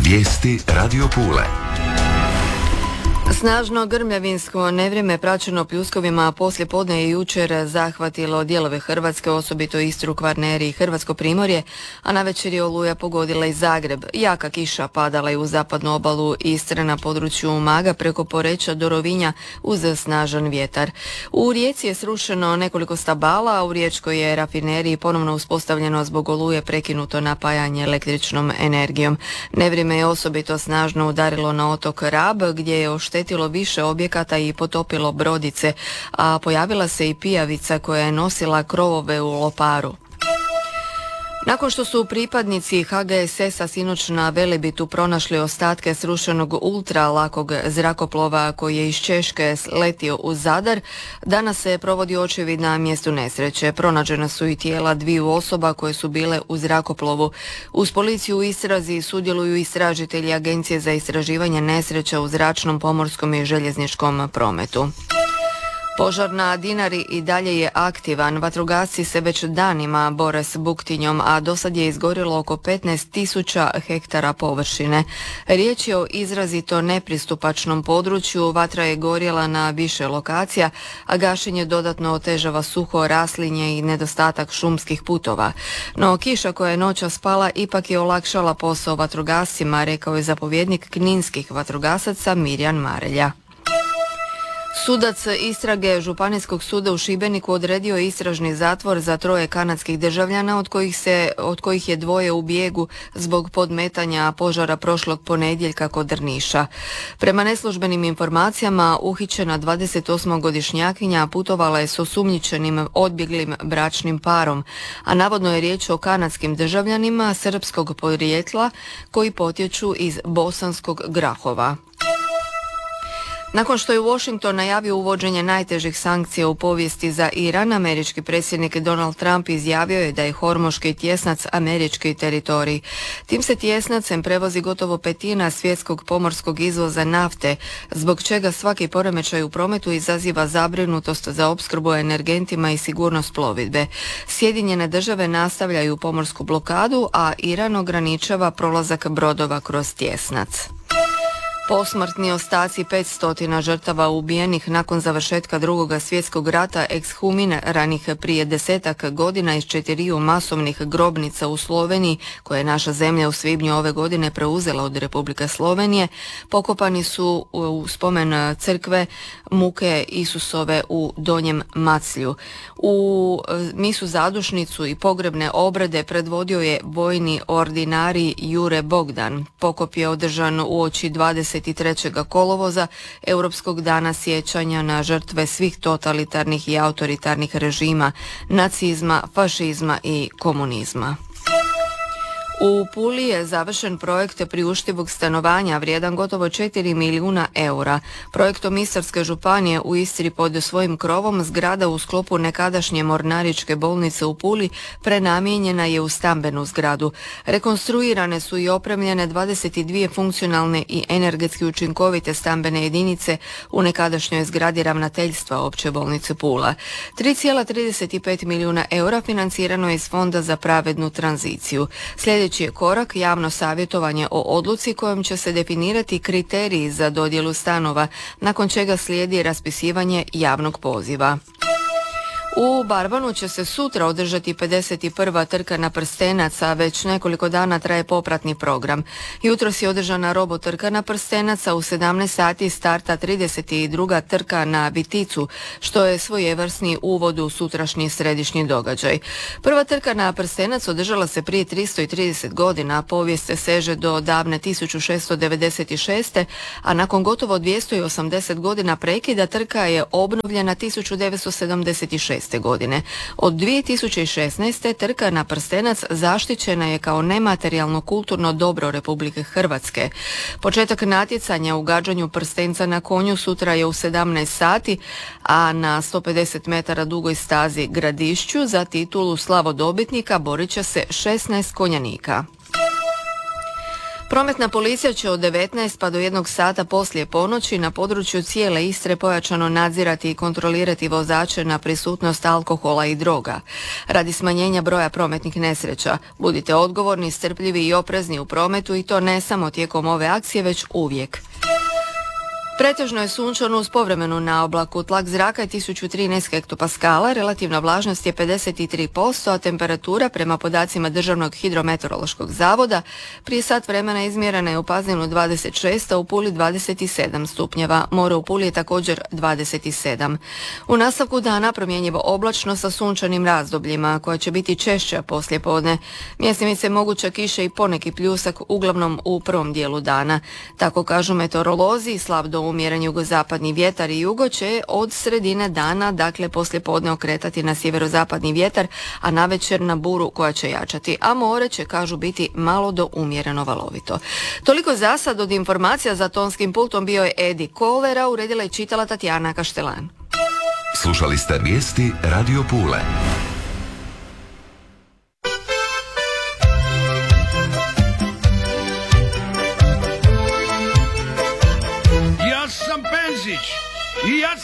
Vijesti Radio Pule. Snažno grmljavinsko nevrijeme praćeno pljuskovima poslije podne je jučer zahvatilo dijelove Hrvatske, osobito Istru, Kvarner i Hrvatsko primorje, a navečer je oluja pogodila i Zagreb. Jaka kiša padala je u zapadnu obalu Istre na području Umaga preko Poreča do Rovinja uz snažan vjetar. U Rijeci je srušeno nekoliko stabala, a u riječkoj je rafineriji ponovno uspostavljeno zbog oluje prekinuto napajanje električnom energijom. Nevrijeme je osobito snažno udarilo na otok Rab, gdje je oštetilo više objekata i potopilo brodice, a pojavila se i pijavica koja je nosila krovove u Loparu. Nakon što su pripadnici HGSS-a sinoć na Velebitu pronašli ostatke srušenog ultralakog zrakoplova koji je iz Češke letio u Zadar, danas se provodi očevid na mjestu nesreće. Pronađena su i tijela dviju osoba koje su bile u zrakoplovu. Uz policiju u istrazi sudjeluju istražitelji Agencije za istraživanje nesreća u zračnom, pomorskom i željezničkom prometu. Požar na Dinari i dalje je aktivan. Vatrogasci se već danima bore s buktinjom, a dosad je izgorilo oko 15.000 hektara površine. Riječ je o izrazito nepristupačnom području. Vatra je gorjela na više lokacija, a gašenje dodatno otežava suho raslinje i nedostatak šumskih putova. No kiša koja je noćas spala ipak je olakšala posao vatrogascima, rekao je zapovjednik kninskih vatrogasaca Mirjan Marelja. Sudac istrage Županijskog suda u Šibeniku odredio je istražni zatvor za 3 kanadskih državljana, od kojih je 2 u bijegu zbog podmetanja požara prošlog ponedjeljka kod Drniša. Prema neslužbenim informacijama, uhićena 28-godišnjakinja putovala je s osumnjičenim odbjeglim bračnim parom, a navodno je riječ o kanadskim državljanima srpskog podrijetla koji potječu iz Bosanskog Grahova. Nakon što je Washington najavio uvođenje najtežih sankcija u povijesti za Iran, američki predsjednik Donald Trump izjavio je da je Hormuški tjesnac američki teritorij. Tim se tjesnacem prevozi gotovo 1/5 svjetskog pomorskog izvoza nafte, zbog čega svaki poremećaj u prometu izaziva zabrinutost za opskrbu energentima i sigurnost plovidbe. Sjedinjene države nastavljaju pomorsku blokadu, a Iran ograničava prolazak brodova kroz tjesnac. Posmrtni ostaci 500 žrtava ubijenih nakon završetka Drugog svjetskog rata ekshumiranih prije 10-ak godina iz 4 masovnih grobnica u Sloveniji, koje je naša zemlja u svibnju ove godine preuzela od Republike Slovenije, pokopani su u spomen crkve Muke Isusove u Donjem Maclju. U misu zadušnicu i pogrebne obrede predvodio je vojni ordinarij Jure Bogdan. Pokop je održan uoči 23. kolovoza, Europskog dana sjećanja na žrtve svih totalitarnih i autoritarnih režima, nacizma, fašizma i komunizma. U Puli je završen projekt priuštivog stanovanja vrijedan gotovo 4 milijuna eura. Projektom Istarske županije u Istri pod svojim krovom zgrada u sklopu nekadašnje Mornaričke bolnice u Puli prenamijenjena je u stambenu zgradu. Rekonstruirane su i opremljene 22 funkcionalne i energetski učinkovite stambene jedinice u nekadašnjoj zgradi ravnateljstva Opće bolnice Pula. 3,35 milijuna eura financirano je iz Fonda za pravednu tranziciju. Sljedeći je korak javno savjetovanje o odluci kojom će se definirati kriteriji za dodjelu stanova, nakon čega slijedi raspisivanje javnog poziva. U Barbanu će se sutra održati 51. trka na prstenac, a već nekoliko dana traje popratni program. Jutros je održana robo trka na prstenac, a u 17 sati starta 32. trka na Viticu, što je svojevrsni uvod u sutrašnji središnji događaj. Prva trka na prstenac održala se prije 330 godina, povijest se seže do davne 1696. a nakon gotovo 280 godina prekida trka je obnovljena 1976. godine. Od 2016. trka na prstenac zaštićena je kao nematerijalno kulturno dobro Republike Hrvatske. Početak natjecanja u gađanju prstenca na konju sutra je u 17 sati, a na 150 metara dugoj stazi Gradišću za titulu slavodobitnika borit će se 16 konjanika. Prometna policija će od 19 pa do 1 sata poslije ponoći na području cijele Istre pojačano nadzirati i kontrolirati vozače na prisutnost alkohola i droga. Radi smanjenja broja prometnih nesreća, budite odgovorni, strpljivi i oprezni u prometu i to ne samo tijekom ove akcije, već uvijek. Pretežno je sunčano uz povremenu naoblaku, tlak zraka je 1013 hektopaskala, relativna vlažnost je 53%, a temperatura prema podacima Državnog hidrometeorološkog zavoda prije sat vremena izmjerena je u Pazinu 26, a u Puli 27 stupnjeva, more u Puli je također 27. U nastavku dana promjenjivo oblačno sa sunčanim razdobljima, koja će biti češća poslijepodne. Mjestimice moguća kiše i poneki pljusak, uglavnom u prvom dijelu dana. Tako kažu meteorolozi, slab do umjeren jugozapadni vjetar i jugo će od sredine dana, dakle poslijepodne, okretati na sjeverozapadni vjetar, a navečer na buru koja će jačati, a more će, kažu, biti malo do umjereno valovito. Toliko za sad. Od informacija za tonskim pultom bio je Edi Kolera, uredila i čitala Tatjana Kaštelan. Slušali ste vijesti Radio Pule. Ja sam Penzić i ja